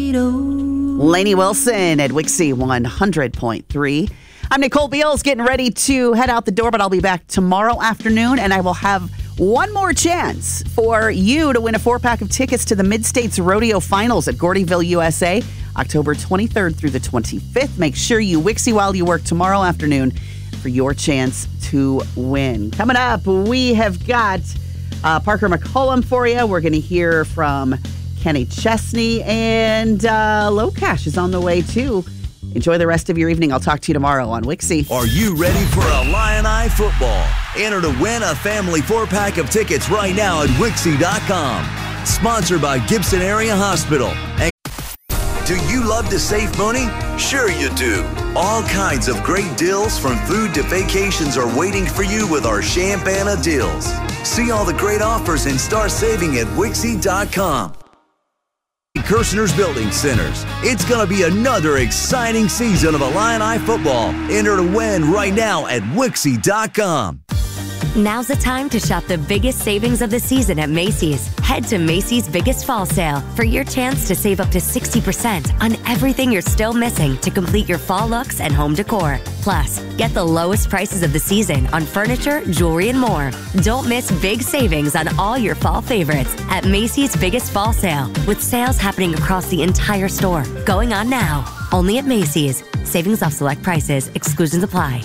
Lainey Wilson at Wixie 100.3. I'm Nicole Beals, getting ready to head out the door, but I'll be back tomorrow afternoon, and I will have one more chance for you to win a 4-pack of tickets to the Mid-States Rodeo Finals at Gordyville, USA, October 23rd through the 25th. Make sure you Wixie while you work tomorrow afternoon for your chance to win. Coming up, we have got Parker McCollum for you. We're going to hear from Kenny Chesney, and Low Cash is on the way, too. Enjoy the rest of your evening. I'll talk to you tomorrow on Wixie. Are you ready for Illini football? Enter to win a family 4-pack of tickets right now at Wixie.com. Sponsored by Gibson Area Hospital. And do you love to save money? Sure you do. All kinds of great deals from food to vacations are waiting for you with our Champana deals. See all the great offers and start saving at Wixie.com. Kirshner's Building Centers. It's going to be another exciting season of Illini football. Enter to win right now at Wixie.com. Now's the time to shop the biggest savings of the season at Macy's. Head to Macy's Biggest Fall Sale for your chance to save up to 60% on everything you're still missing to complete your fall looks and home decor. Plus, get the lowest prices of the season on furniture, jewelry, and more. Don't miss big savings on all your fall favorites at Macy's Biggest Fall Sale, with sales happening across the entire store. Going on now. Only at Macy's. Savings off select prices. Exclusions apply.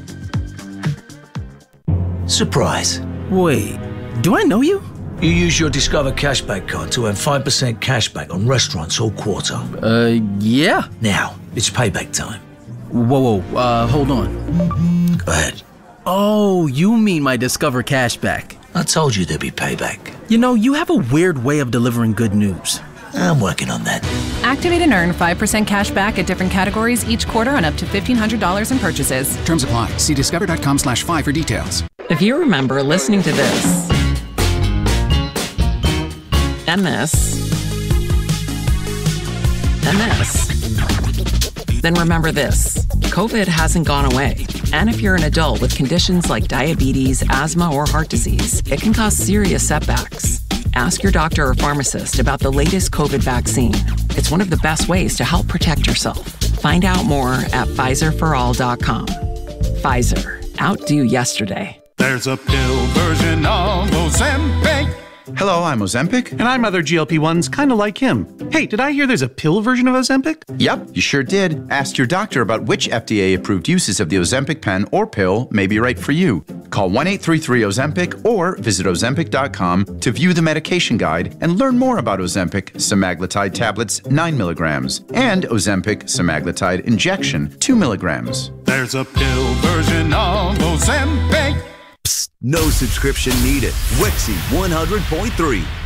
Surprise. Wait, do I know you? You use your Discover Cashback card to earn 5% cashback on restaurants all quarter. Yeah. Now, it's payback time. Whoa, hold on. Go ahead. Oh, you mean my Discover Cashback. I told you there'd be payback. You know, you have a weird way of delivering good news. I'm working on that. Activate and earn 5% cash back at different categories each quarter on up to $1,500 in purchases. Terms apply. See discover.com/5 for details. If you remember listening to this, and this, and this, then remember this. COVID hasn't gone away. And if you're an adult with conditions like diabetes, asthma, or heart disease, it can cause serious setbacks. Ask your doctor or pharmacist about the latest COVID vaccine. It's one of the best ways to help protect yourself. Find out more at PfizerForAll.com. Pfizer. Outdo yesterday. There's a pill version of Ozempic. Hello, I'm Ozempic. And I'm other GLP-1s kind of like him. Hey, did I hear there's a pill version of Ozempic? Yep, you sure did. Ask your doctor about which FDA-approved uses of the Ozempic pen or pill may be right for you. Call 1-833-OZEMPIC or visit Ozempic.com to view the medication guide and learn more about Ozempic semaglutide tablets 9 milligrams and Ozempic semaglutide injection 2 milligrams. There's a pill version of Ozempic. Psst, no subscription needed. Wixie 100.3.